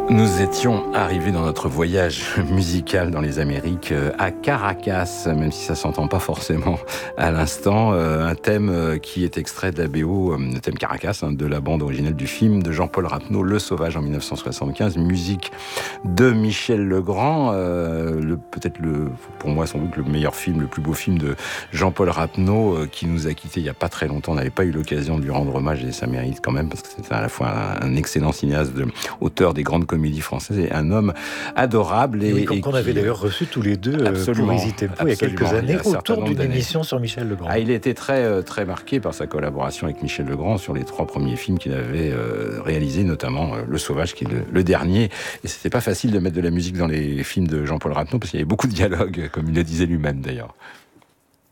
Nous étions arrivés dans notre voyage musical dans les Amériques à Caracas, même si ça s'entend pas forcément à l'instant. Un thème qui est extrait de la BO, le thème Caracas, de la bande originale du film de Jean-Paul Rappeneau, Le Sauvage en 1975, musique de Michel Legrand, pour moi sans doute le meilleur film, le plus beau film de Jean-Paul Rappeneau, qui nous a quittés il y a pas très longtemps. On n'avait pas eu l'occasion de lui rendre hommage et ça mérite quand même, parce que c'est à la fois un excellent cinéaste, auteur des grandes comédie française et un homme adorable. Et qu'on avait d'ailleurs reçu tous les deux pour Easy Tempo il y a quelques années autour d'une émission sur Michel Legrand. Il était très, très marqué par sa collaboration avec Michel Legrand sur les 3 premiers films qu'il avait réalisés, notamment Le Sauvage qui est le dernier. Et c'était pas facile de mettre de la musique dans les films de Jean-Paul Rappeneau parce qu'il y avait beaucoup de dialogues, comme il le disait lui-même d'ailleurs.